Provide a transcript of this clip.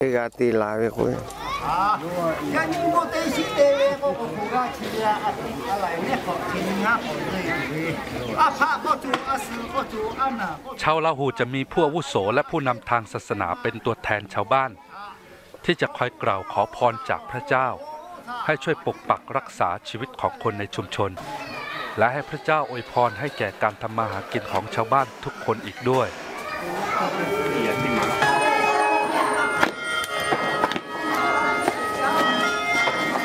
Tigati lawe ko. Yan yung mo tayo si Tewe ko kukuha sila at alay ne ko tinga koเลยapa ko tu as ko tu ana ชาวลาหูจะมีผู้อาวุโสและผู้นำทางศาสนาเป็นตัวแทนชาวบ้านที่จะคอยกล่าวขอพรจากพระเจ้าให้ช่วยปกปักรักษาชีวิตของคนในชุมชนและให้พระเจ้าอวยพรให้แก่การทำมาหากินของชาวบ้านทุกคนอีกด้วย